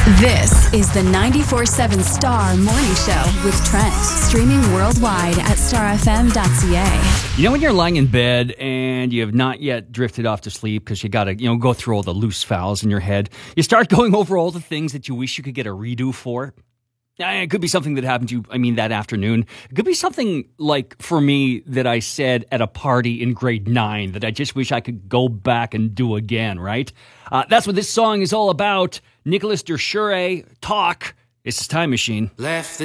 This is the 94.7 Star Morning Show with Trent, streaming worldwide at starfm.ca. You know when you're lying in bed and you have not yet drifted off to sleep because you got to, go through all the loose files in your head. You start going over all the things that you wish you could get a redo for. It could be something that happened to you, that afternoon. It could be something like, for me, that I said at a party in grade 9 that I just wish I could go back and do again, right? That's what this song is all about. Nicholas Dershure, Talk. It's his Time Machine. Left